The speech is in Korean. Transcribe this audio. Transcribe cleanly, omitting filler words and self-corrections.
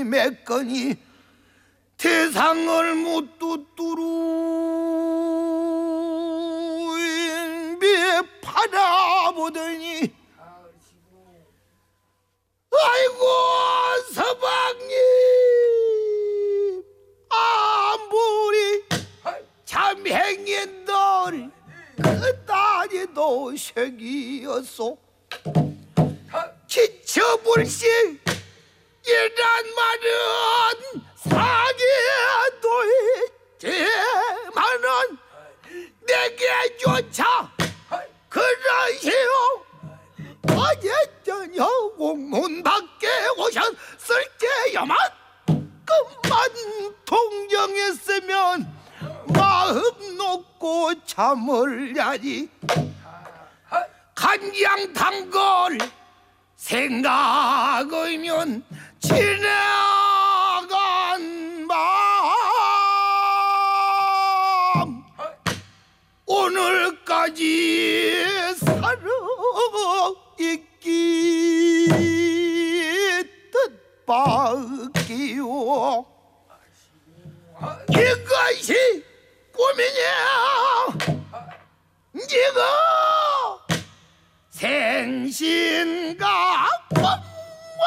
맹이 맺거니 대상을 못 뚜뚜루 바라보더니 아이고 서방님 아무리 참행인들 그 딸이도 색이었소. 지쳐불식 이란 말은 사기도 있지만은 내게조차 그러시오. 어제 저녁 공문 밖에 오셨을게야만 그만 통정했으면 마음 놓고 참을야지. 간장 단걸 생각이면 지나간 밤 오늘까지 살아 있기 뜻밖이오. 이것이 꿈이냐